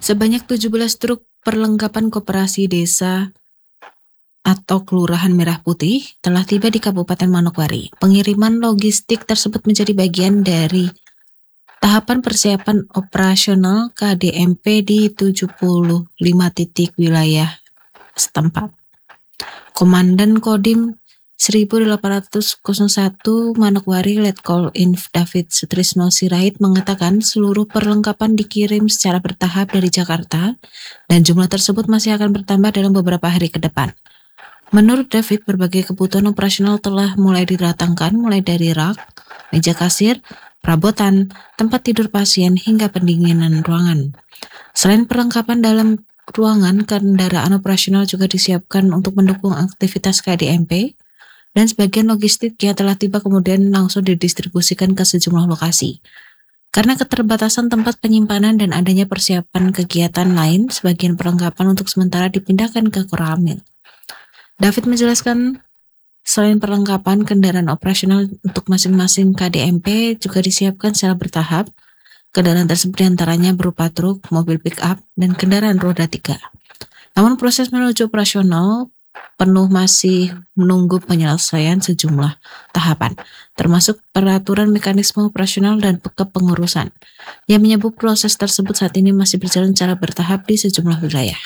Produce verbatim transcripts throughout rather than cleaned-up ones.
Sebanyak tujuh belas truk perlengkapan koperasi desa atau Kelurahan Merah Putih telah tiba di Kabupaten Manokwari. Pengiriman logistik tersebut menjadi bagian dari tahapan persiapan operasional K D M P di tujuh puluh lima titik wilayah setempat. Komandan Kodim seribu delapan ratus satu Manokwari Letkol Inf David Sutrisno Sirait mengatakan seluruh perlengkapan dikirim secara bertahap dari Jakarta dan jumlah tersebut masih akan bertambah dalam beberapa hari ke depan. Menurut David, berbagai kebutuhan operasional telah mulai didatangkan mulai dari rak, meja kasir, perabotan, tempat tidur pasien hingga pendinginan ruangan. Selain perlengkapan dalam ruangan, kendaraan operasional juga disiapkan untuk mendukung aktivitas K D M P. Dan sebagian logistik yang telah tiba kemudian langsung didistribusikan ke sejumlah lokasi. Karena keterbatasan tempat penyimpanan dan adanya persiapan kegiatan lain, sebagian perlengkapan untuk sementara dipindahkan ke Koramil. David menjelaskan, selain perlengkapan, kendaraan operasional untuk masing-masing K D M P juga disiapkan secara bertahap. Kendaraan tersebut diantaranya berupa truk, mobil pick-up, dan kendaraan roda tiga. Namun proses menuju operasional penuh masih menunggu penyelesaian sejumlah tahapan, termasuk peraturan mekanisme operasional dan kepengurusan, yang menyebut proses tersebut saat ini masih berjalan secara bertahap di sejumlah wilayah.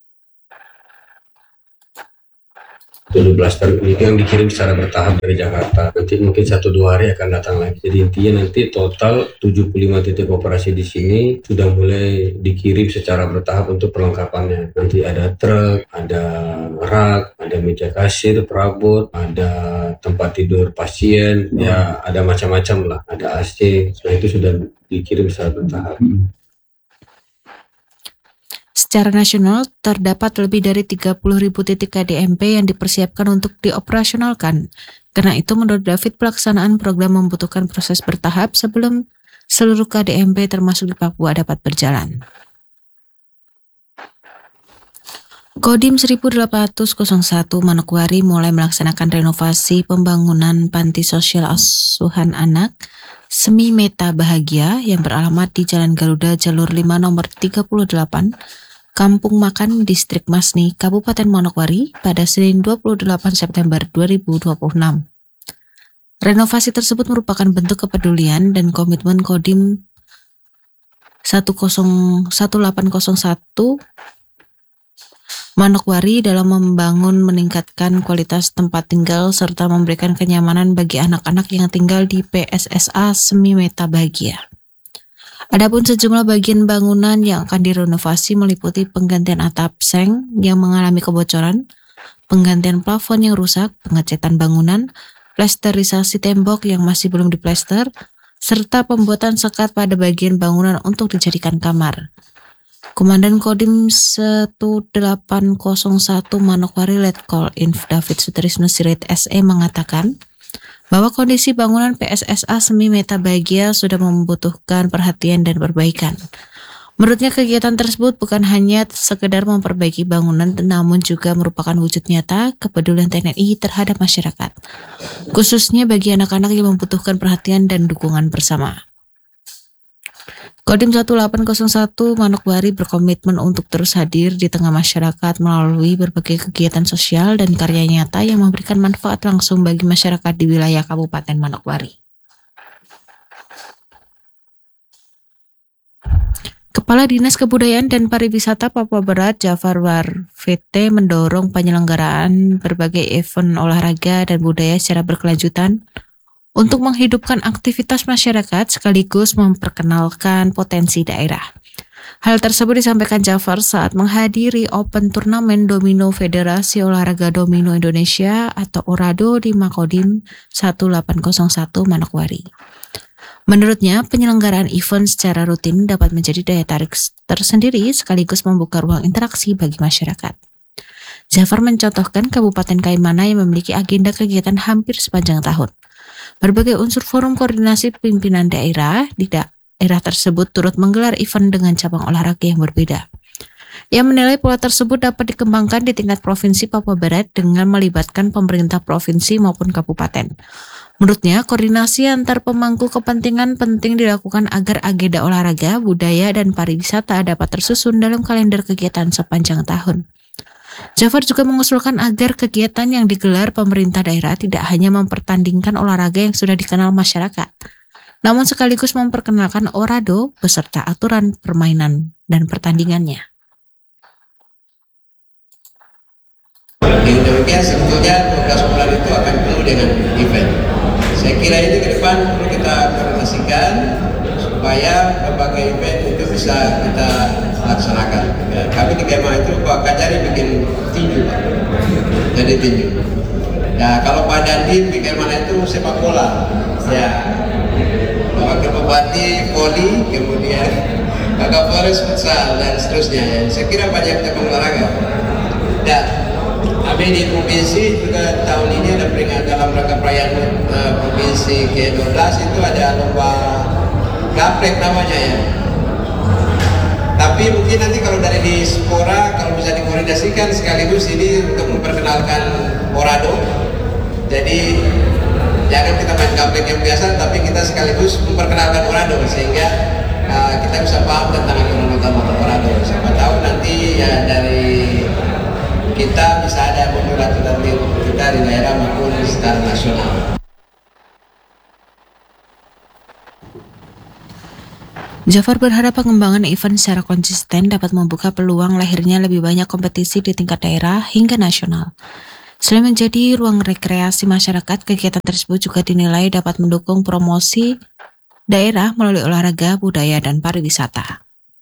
tujuh belas truk ini yang dikirim secara bertahap dari Jakarta. Nanti mungkin satu dua hari akan datang lagi. Jadi intinya nanti total tujuh puluh lima titik operasi di sini sudah mulai dikirim secara bertahap untuk perlengkapannya. Nanti ada truk, ada rak, ada meja kasir, perabot, ada tempat tidur pasien, hmm. ya ada macam-macam lah. Ada A C. Nah itu sudah dikirim secara bertahap. Hmm. Secara nasional, terdapat lebih dari tiga puluh ribu titik K D M P yang dipersiapkan untuk dioperasionalkan. Karena itu, menurut David, pelaksanaan program membutuhkan proses bertahap sebelum seluruh K D M P termasuk di Papua dapat berjalan. Kodim seribu delapan ratus satu Manokwari mulai melaksanakan renovasi pembangunan panti sosial asuhan anak Semi Meta Bahagia yang beralamat di Jalan Garuda Jalur lima nomor tiga puluh delapan, Kampung Makan, Distrik Masni, Kabupaten Manokwari pada Senin dua puluh delapan September dua ribu dua puluh enam. Renovasi tersebut merupakan bentuk kepedulian dan komitmen Kodim satu delapan nol satu Manokwari dalam membangun meningkatkan kualitas tempat tinggal serta memberikan kenyamanan bagi anak-anak yang tinggal di P S S A Semi Meta Bahagia. Adapun sejumlah bagian bangunan yang akan direnovasi meliputi penggantian atap seng yang mengalami kebocoran, penggantian plafon yang rusak, pengecatan bangunan, plesterisasi tembok yang masih belum diplester, serta pembuatan sekat pada bagian bangunan untuk dijadikan kamar. Komandan Kodim satu delapan nol satu Manokwari Letkol Inf David Sutrisno Sirait S E mengatakan bahwa kondisi bangunan P S S A Semi Meta Bahagia sudah membutuhkan perhatian dan perbaikan. Menurutnya kegiatan tersebut bukan hanya sekedar memperbaiki bangunan, namun juga merupakan wujud nyata kepedulian T N I terhadap masyarakat, khususnya bagi anak-anak yang membutuhkan perhatian dan dukungan bersama. Kodim satu delapan nol satu Manokwari berkomitmen untuk terus hadir di tengah masyarakat melalui berbagai kegiatan sosial dan karya nyata yang memberikan manfaat langsung bagi masyarakat di wilayah Kabupaten Manokwari. Kepala Dinas Kebudayaan dan Pariwisata Papua Barat Jafar Warvete mendorong penyelenggaraan berbagai event olahraga dan budaya secara berkelanjutan untuk menghidupkan aktivitas masyarakat sekaligus memperkenalkan potensi daerah. Hal tersebut disampaikan Jafar saat menghadiri Open Turnamen Domino Federasi Olahraga Domino Indonesia atau ORADO di Makodim satu delapan nol satu Manokwari. Menurutnya, penyelenggaraan event secara rutin dapat menjadi daya tarik tersendiri sekaligus membuka ruang interaksi bagi masyarakat. Jafar mencontohkan Kabupaten Kaimana yang memiliki agenda kegiatan hampir sepanjang tahun. Berbagai unsur forum koordinasi pimpinan daerah di daerah tersebut turut menggelar event dengan cabang olahraga yang berbeda. Ia menilai pola tersebut dapat dikembangkan di tingkat provinsi Papua Barat dengan melibatkan pemerintah provinsi maupun kabupaten. Menurutnya, koordinasi antar pemangku kepentingan penting dilakukan agar agenda olahraga, budaya, dan pariwisata dapat tersusun dalam kalender kegiatan sepanjang tahun. Jafar juga mengusulkan agar kegiatan yang digelar pemerintah daerah tidak hanya mempertandingkan olahraga yang sudah dikenal masyarakat, namun sekaligus memperkenalkan orado beserta aturan permainan dan pertandingannya. Dengan demikian sebetulnya dua belas bulan itu akan penuh dengan event. Saya kira ini ke depan perlu kita koordinasikan supaya berbagai event itu bisa kita laksanakan. Ya, kami di Kema itu Pak Kajari bikin tinju, Pak. Jadi tinju. Ya kalau Pak Dandi di Kema itu sepak bola. Ya, Wakil Bupati voli, kemudian Pak Kapolres futsal dan seterusnya. Ya. Saya kira banyak cabang olahraga. Dan kami di provinsi juga tahun ini ada peringatan dalam rangka perayaan uh, provinsi ke dua belas itu ada lomba gaplek namanya ya. Tapi mungkin nanti kalau dari di Spora kalau bisa dikoordinasikan sekaligus ini untuk memperkenalkan orado. Jadi jangan kita main gaplek yang biasa, tapi kita sekaligus memperkenalkan orado sehingga uh, kita bisa paham tentang aturan utama orado. Siapa tahu nanti ya dari kita bisa ada pemberantasan kita di daerah maupun secara nasional. Jafar berharap pengembangan event secara konsisten dapat membuka peluang lahirnya lebih banyak kompetisi di tingkat daerah hingga nasional. Selain menjadi ruang rekreasi masyarakat, kegiatan tersebut juga dinilai dapat mendukung promosi daerah melalui olahraga, budaya, dan pariwisata.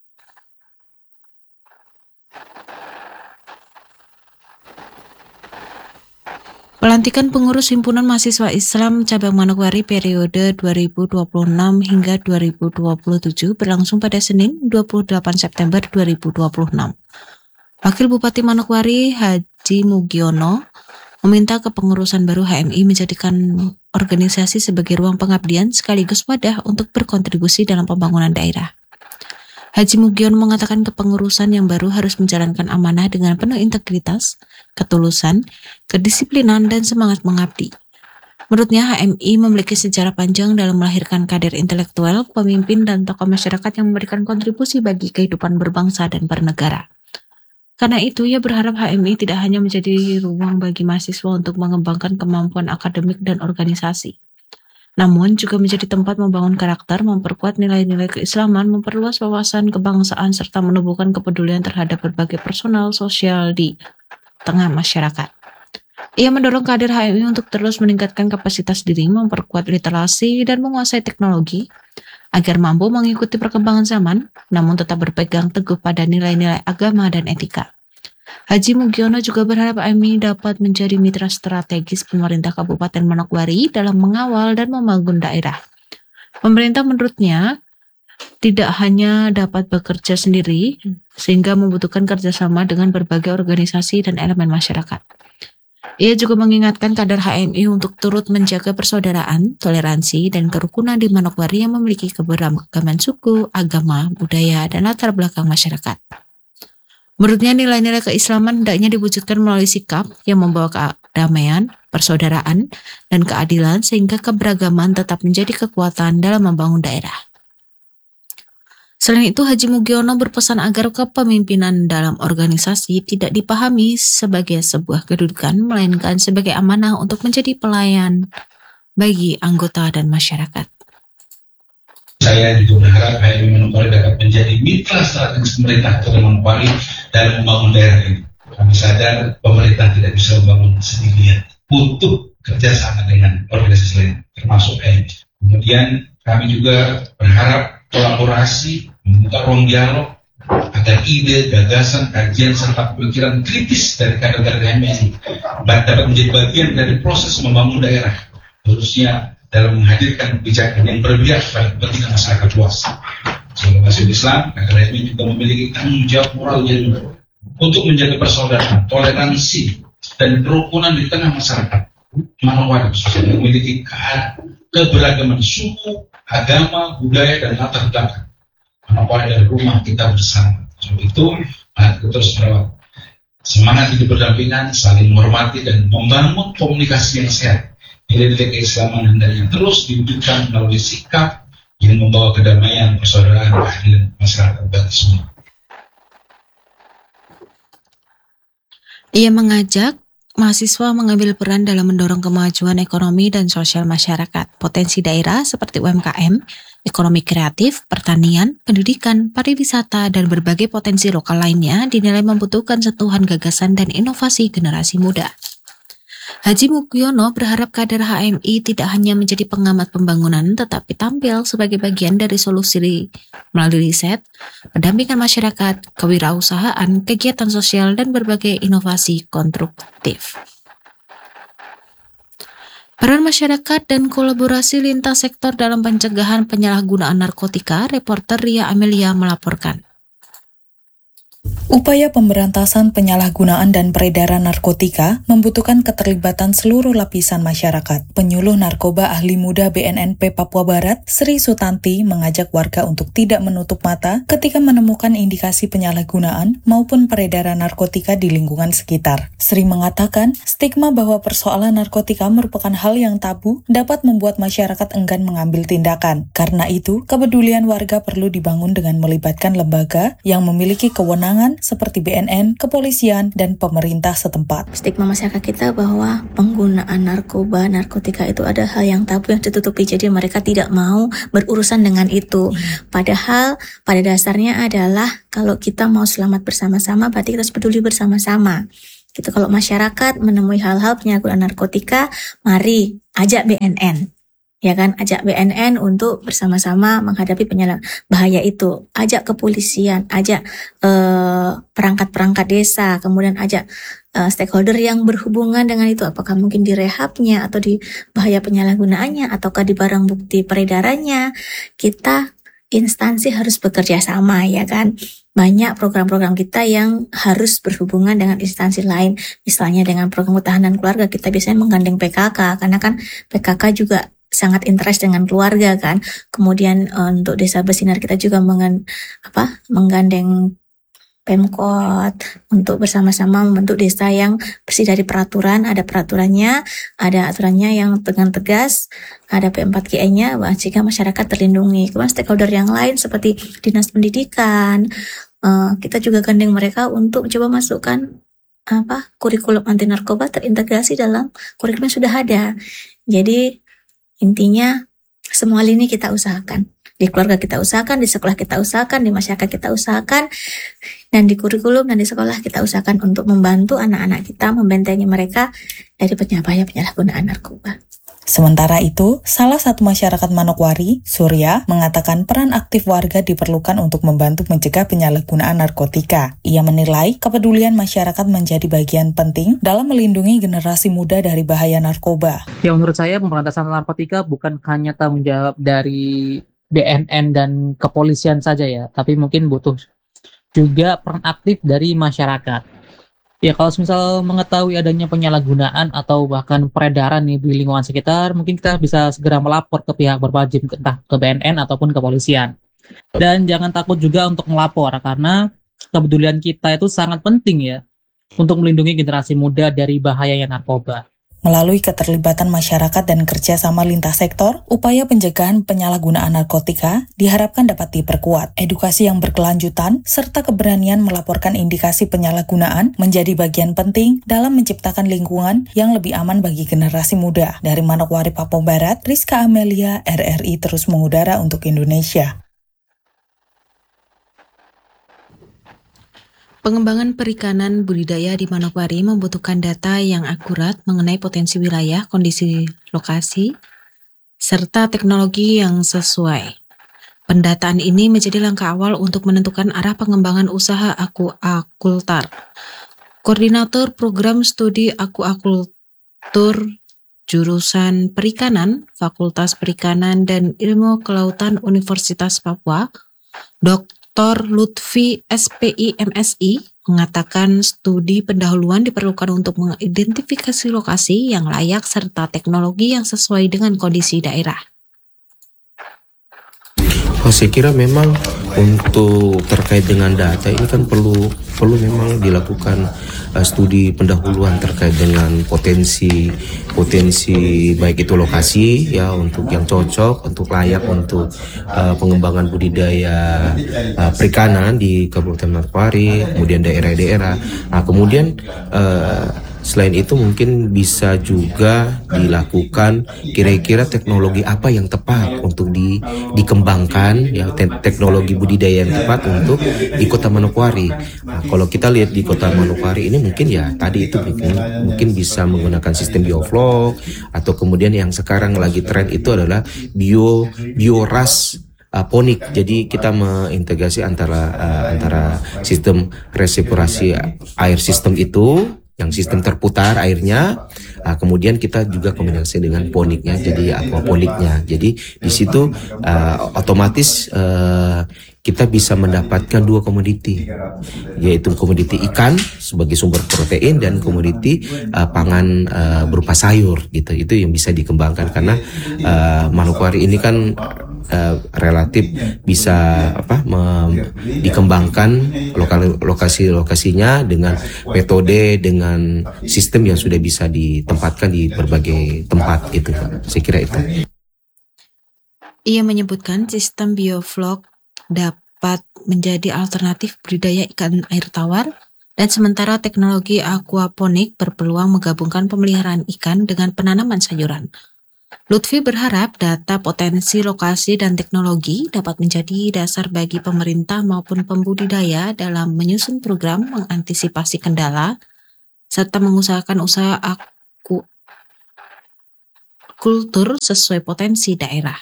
Pelantikan pengurus Himpunan Mahasiswa Islam Cabang Manokwari periode dua ribu dua puluh enam hingga dua ribu dua puluh tujuh berlangsung pada Senin dua puluh delapan September dua ribu dua puluh enam. Wakil Bupati Manokwari Haji Mugiono meminta kepengurusan baru H M I menjadikan organisasi sebagai ruang pengabdian sekaligus wadah untuk berkontribusi dalam pembangunan daerah. Haji Mugiono mengatakan kepengurusan yang baru harus menjalankan amanah dengan penuh integritas, ketulusan, kedisiplinan, dan semangat mengabdi. Menurutnya, H M I memiliki sejarah panjang dalam melahirkan kader intelektual, pemimpin, dan tokoh masyarakat yang memberikan kontribusi bagi kehidupan berbangsa dan bernegara. Karena itu, ia berharap H M I tidak hanya menjadi ruang bagi mahasiswa untuk mengembangkan kemampuan akademik dan organisasi, namun juga menjadi tempat membangun karakter, memperkuat nilai-nilai keislaman, memperluas wawasan kebangsaan, serta menumbuhkan kepedulian terhadap berbagai personal sosial di tengah masyarakat. Ia mendorong kader H M I untuk terus meningkatkan kapasitas diri, memperkuat literasi, dan menguasai teknologi, agar mampu mengikuti perkembangan zaman, namun tetap berpegang teguh pada nilai-nilai agama dan etika. Haji Mugiono juga berharap H M I dapat menjadi mitra strategis pemerintah Kabupaten Manokwari dalam mengawal dan membangun daerah. Pemerintah menurutnya tidak hanya dapat bekerja sendiri, sehingga membutuhkan kerjasama dengan berbagai organisasi dan elemen masyarakat. Ia juga mengingatkan kader H M I untuk turut menjaga persaudaraan, toleransi, dan kerukunan di Manokwari yang memiliki keberagaman suku, agama, budaya, dan latar belakang masyarakat. Menurutnya nilai-nilai keislaman hendaknya diwujudkan melalui sikap yang membawa kedamaian, persaudaraan, dan keadilan sehingga keberagaman tetap menjadi kekuatan dalam membangun daerah. Selain itu, Haji Mugiono berpesan agar kepemimpinan dalam organisasi tidak dipahami sebagai sebuah kedudukan, melainkan sebagai amanah untuk menjadi pelayan bagi anggota dan masyarakat. Saya juga berharap H M I Manokwari dapat menjadi mitra strategis pemerintah Kota Manokwari dalam membangun daerah ini. Kami sadar pemerintah tidak bisa membangun sendirian, butuh kerjasama dengan organisasi lain, termasuk H M I. Kemudian kami juga berharap kolaborasi, membuka ruang dialog agar ide, gagasan, kajian, serta pemikiran kritis dari kader-kader H M I dapat menjadi bagian dari proses membangun daerah, khususnya dalam menghadirkan kebijakan yang berpihak pada kepentingan masyarakat luas. Sebagai mahasiswa Islam, kader H M I juga memiliki tanggung jawab moral yang untuk menjaga persaudaraan, toleransi, dan kerukunan di tengah masyarakat Manokwari yang memiliki keberagaman suku, agama, budaya, dan latar belakang. Manokwari dari rumah kita bersama. Sebab itu, mari kita terus merawat semangat hidup berdampingan, saling menghormati, dan membangun komunikasi yang sehat nilai-nilai keislaman dan yang terus diwujudkan melalui sikap yang membawa kedamaian, persaudaraan, keadilan masyarakat bagi semua. Ia mengajak mahasiswa mengambil peran dalam mendorong kemajuan ekonomi dan sosial masyarakat. Potensi daerah seperti U M K M, ekonomi kreatif, pertanian, pendidikan, pariwisata, dan berbagai potensi lokal lainnya dinilai membutuhkan sentuhan gagasan dan inovasi generasi muda. Haji Mugiono berharap kader H M I tidak hanya menjadi pengamat pembangunan, tetapi tampil sebagai bagian dari solusi melalui riset, pendampingan masyarakat, kewirausahaan, kegiatan sosial, dan berbagai inovasi konstruktif. Peran masyarakat dan kolaborasi lintas sektor dalam pencegahan penyalahgunaan narkotika, reporter Ria Amelia melaporkan. Upaya pemberantasan penyalahgunaan dan peredaran narkotika membutuhkan keterlibatan seluruh lapisan masyarakat. Penyuluh narkoba ahli muda B N N P Papua Barat, Sri Sutanti, mengajak warga untuk tidak menutup mata ketika menemukan indikasi penyalahgunaan maupun peredaran narkotika di lingkungan sekitar. Sri mengatakan, stigma bahwa persoalan narkotika merupakan hal yang tabu dapat membuat masyarakat enggan mengambil tindakan. Karena itu, kepedulian warga perlu dibangun dengan melibatkan lembaga yang memiliki kewenangan seperti B N N, kepolisian, dan pemerintah setempat. Stigma masyarakat kita bahwa penggunaan narkoba, narkotika itu ada hal yang tabu yang ditutupi, jadi mereka tidak mau berurusan dengan itu. Padahal pada dasarnya adalah kalau kita mau selamat bersama-sama, berarti kita harus peduli bersama-sama. Gitu, kalau masyarakat menemui hal-hal penyalahgunaan narkotika, mari ajak B N N. Ya kan, ajak B N N untuk bersama-sama menghadapi penyalahgunaan bahaya itu. Ajak kepolisian, ajak uh, perangkat-perangkat desa, kemudian ajak uh, stakeholder yang berhubungan dengan itu. Apakah mungkin di rehabnya, atau di bahaya penyalahgunaannya, ataukah di barang bukti peredarannya. Kita instansi harus bekerja sama, ya kan. Banyak program-program kita yang harus berhubungan dengan instansi lain. Misalnya dengan program ketahanan keluarga, kita biasanya menggandeng P K K, karena kan P K K juga sangat interest dengan keluarga kan. Kemudian untuk Desa Bersinar kita juga mengen, apa, menggandeng Pemkot untuk bersama-sama membentuk desa yang bersih dari peraturan. Ada peraturannya, ada aturannya yang dengan tegas, ada P empat K I-nya, jika masyarakat terlindungi. Kemudian stakeholder yang lain seperti Dinas Pendidikan, uh, kita juga gandeng mereka untuk coba masukkan apa kurikulum anti narkoba terintegrasi dalam kurikulum yang sudah ada. Jadi intinya semua lini kita usahakan. Di keluarga kita usahakan, di sekolah kita usahakan, di masyarakat kita usahakan, dan di kurikulum dan di sekolah kita usahakan untuk membantu anak-anak kita, membentengi mereka dari bahaya penyalahgunaan narkoba. Sementara itu, salah satu masyarakat Manokwari, Surya, mengatakan peran aktif warga diperlukan untuk membantu mencegah penyalahgunaan narkotika. Ia menilai kepedulian masyarakat menjadi bagian penting dalam melindungi generasi muda dari bahaya narkoba. Ya, menurut saya pemberantasan narkotika bukan hanya tanggung jawab dari B N N dan kepolisian saja ya, tapi mungkin butuh juga peran aktif dari masyarakat. Ya, kalau misal mengetahui adanya penyalahgunaan atau bahkan peredaran nih di lingkungan sekitar, mungkin kita bisa segera melapor ke pihak berwajib, entah ke B N N ataupun kepolisian. Dan jangan takut juga untuk melapor, karena kepedulian kita itu sangat penting ya, untuk melindungi generasi muda dari bahayanya narkoba. Melalui keterlibatan masyarakat dan kerjasama lintas sektor, upaya pencegahan penyalahgunaan narkotika diharapkan dapat diperkuat. Edukasi yang berkelanjutan, serta keberanian melaporkan indikasi penyalahgunaan menjadi bagian penting dalam menciptakan lingkungan yang lebih aman bagi generasi muda. Dari Manokwari, Papua Barat, Rizka Amelia, R R I terus mengudara untuk Indonesia. Pengembangan perikanan budidaya di Manokwari membutuhkan data yang akurat mengenai potensi wilayah, kondisi lokasi, serta teknologi yang sesuai. Pendataan ini menjadi langkah awal untuk menentukan arah pengembangan usaha akuakultur. Koordinator Program Studi Akuakultur Jurusan Perikanan, Fakultas Perikanan dan Ilmu Kelautan Universitas Papua, Doktor Doktor Lutfi S P I M S I mengatakan studi pendahuluan diperlukan untuk mengidentifikasi lokasi yang layak serta teknologi yang sesuai dengan kondisi daerah. Oh, saya kira memang untuk terkait dengan data ini kan perlu perlu memang dilakukan uh, studi pendahuluan terkait dengan potensi potensi baik itu lokasi ya untuk yang cocok, untuk layak untuk uh, pengembangan budidaya uh, perikanan di Kabupaten Manokwari, kemudian daerah-daerah. Nah, kemudian uh, selain itu mungkin bisa juga dilakukan kira-kira teknologi apa yang tepat untuk di, dikembangkan ya te- teknologi budidaya yang tepat untuk di Kota Manokwari. Nah, kalau kita lihat di Kota Manokwari ini mungkin ya tadi itu mungkin, mungkin bisa menggunakan sistem bioflok atau kemudian yang sekarang lagi tren itu adalah bio bioras uh, ponik. Jadi kita mengintegrasi antara uh, antara sistem resipurasi air sistem itu yang sistem terputar airnya, nah, kemudian kita juga kombinasi dengan poniknya, jadi aquaponiknya. Jadi di situ uh, otomatis uh, kita bisa mendapatkan dua komoditi, yaitu komoditi ikan sebagai sumber protein dan komoditi uh, pangan uh, berupa sayur gitu. Itu yang bisa dikembangkan karena uh, Manokwari ini kan uh, relatif bisa apa mem- dikembangkan lokal lokasi-lokasinya dengan metode dengan sistem yang sudah bisa ditempatkan di berbagai tempat itu, Pak. Saya kira itu. Ia menyebutkan sistem bioflok dapat menjadi alternatif budidaya ikan air tawar dan sementara teknologi aquaponik berpeluang menggabungkan pemeliharaan ikan dengan penanaman sayuran. Lutfi berharap data potensi lokasi dan teknologi dapat menjadi dasar bagi pemerintah maupun pembudidaya dalam menyusun program mengantisipasi kendala serta mengusahakan usaha akukultur sesuai potensi daerah.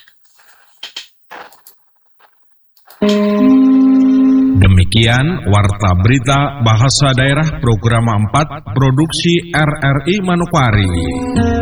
Demikian Warta Berita Bahasa Daerah Program empat Produksi R R I Manokwari.